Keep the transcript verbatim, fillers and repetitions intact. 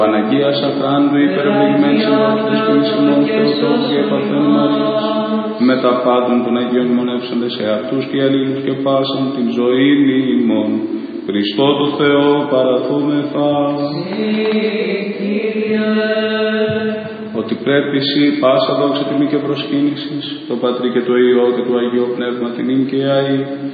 Παναγία Σακράντου, υπερευλογημένης ενώπιστος και νησιμών Θεοτόκου και επαθέν Μαρίας, με τα πάντων των Αγίων μονεύσαντες σε αυτούς και αλλήλους και πάσαν την ζωή ημών. Χριστό το Θεό παραθούμεθα. Ότι πρέπει εσύ πάσα δόξα τιμή και προσκύνησης, το Πατρί και το Υιό και το Αγίο Πνεύμα την ύν και αεί,